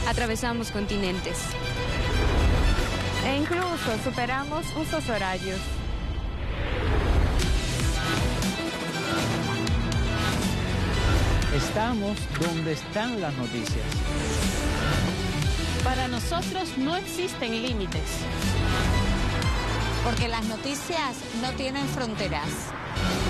atravesamos continentes. E incluso superamos usos horarios. Estamos donde están las noticias. Para nosotros no existen límites. Porque las noticias no tienen fronteras.